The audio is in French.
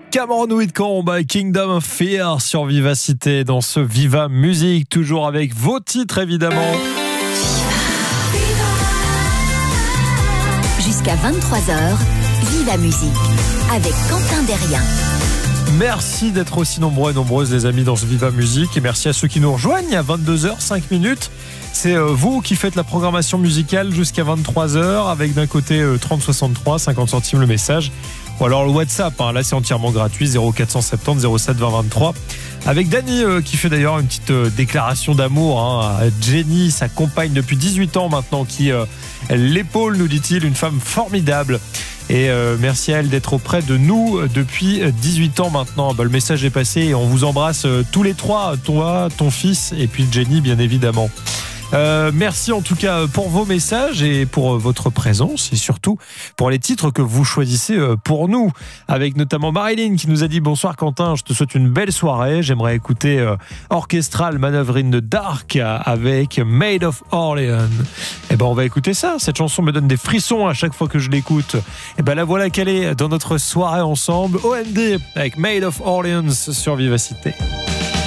Cameron Whitcomb, Kingdom of Fear sur Vivacité dans ce Viva Musique, toujours avec vos titres évidemment. Jusqu'à 23h, Viva Musique avec Quentin Derrien. Merci d'être aussi nombreux et nombreuses les amis dans ce Viva Musique et merci à ceux qui nous rejoignent à 22h05. C'est vous qui faites la programmation musicale jusqu'à 23h avec d'un côté 3063, 50 centimes le message ou alors le WhatsApp, là c'est entièrement gratuit 0470 07 20 23 avec Dany qui fait d'ailleurs une petite déclaration d'amour à Jenny, sa compagne depuis 18 ans maintenant qui l'épaule nous dit-il, une femme formidable. Et merci à elle d'être auprès de nous depuis 18 ans maintenant. Le message est passé et on vous embrasse tous les trois, toi, ton fils et puis Jenny bien évidemment. Merci en tout cas pour vos messages et pour votre présence et surtout pour les titres que vous choisissez pour nous, avec notamment Marilyn qui nous a dit bonsoir Quentin, je te souhaite une belle soirée, j'aimerais écouter Orchestral Maneuver in the Dark avec Maid of Orleans. Et on va écouter ça, cette chanson me donne des frissons à chaque fois que je l'écoute. Et la voilà qu'elle est dans notre soirée ensemble, OMD avec Maid of Orleans sur Vivacité.